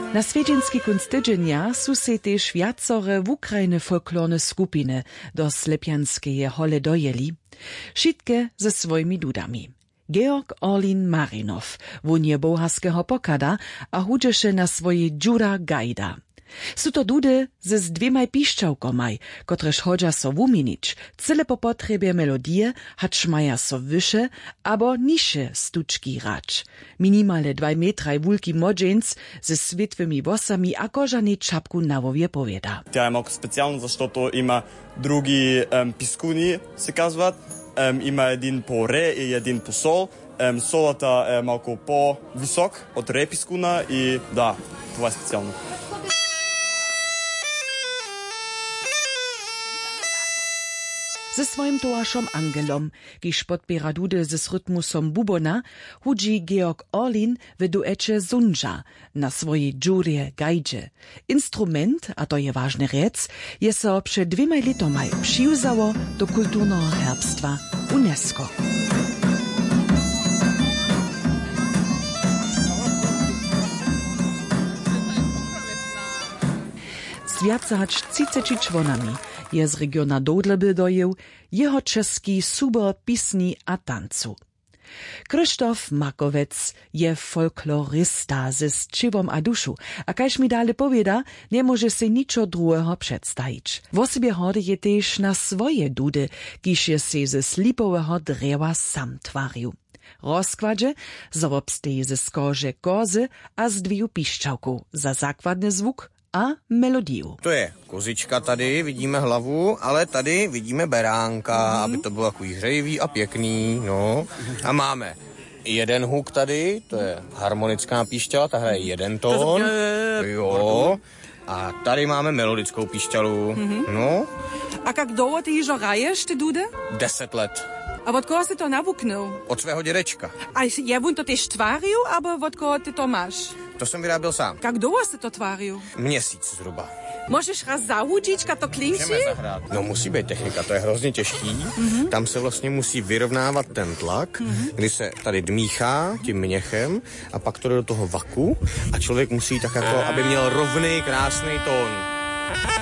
Na swiedźenski kunst tydzienia sú se tež viacore wukrajne folklorne skupiny do Slepianskeje hole dojeli, všetke ze svojimi dudami. Georg Orlin Marinow, wón je boharskeho pokada a hudžeše na svojej džura gajda. Sú to dudy ze s dvěmaj piščavkomaj, kotrež hodža so wuminič, cyle po potrebie melodie, hač maja so vyše abo niše stučki rač. Minimale 2 metraj wulki modženc ze svitwymi wosami a kožanej čapku na вове поведа. Тя е малко специална, защото има други пискуни, се казват. Има един по ре и един по сол. Солата е малко по-висок от ре пискуна и да, това е специално. Ze swoim towarszom Angelom, kiż podpiera dudy ze rytmusom bubona, hudzi Georg Orlin w duecie Zundża na swojej dżurie gajdże. Instrument, a to je ważny rec, je so przed 2 letomaj przyuzało do kulturnego herbstwa UNESCO. Zwiacać 30 członami je z regiona Dodleby dojeł jeho český súbor pisní a tancu. Krzysztof Makowec je folklorista ze sčivom a dušu a kaž mi dále powieda, nie może se ničo druhého předstajić. Vo sobie hody je tež na svoje dudy, kiž je se ze slipového drewa sam tvarił. Rozkładže zawobsteje ze skože kozy a z 2 piščavku za základny zvuk a melodii. To je kozička tady, vidíme hlavu, ale tady vidíme beránka, aby to bylo takový hřejivý a pěkný, no. A máme jeden huk tady, to je harmonická píšťala, ta hraje jeden tón, jo. A tady máme melodickou píšťalu, no. A jak dlouho ty již hraješ, ty dudy? 10 let. A od koho si to navuknul? Od svého dědečka. A je on to tež tváril, abo od koho ty to máš? To jsem vyráběl sám. Jak dlouho si to tváril? Měsíc zhruba. Můžeš raz zahudit, jak to klinčí? Můžeme zahrát. No musí být technika, to je hrozně těžký. Tam se vlastně musí vyrovnávat ten tlak, kdy se tady dmíchá tím měchem a pak to jde do toho vaku a člověk musí tak jako, aby měl rovný, krásný tón.